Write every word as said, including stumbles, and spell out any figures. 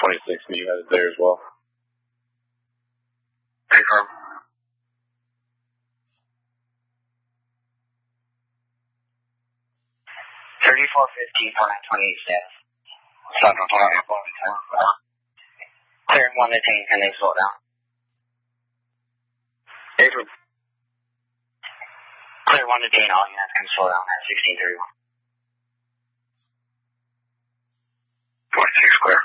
twenty-six, and you guys there as well. Confirm. thirty-four fifteen, four nine twenty-eight status. South of Clear one to ten, can they slow down? April. Clear one to ten, all units can slow down at sixteen thirty-one. twenty-six clear.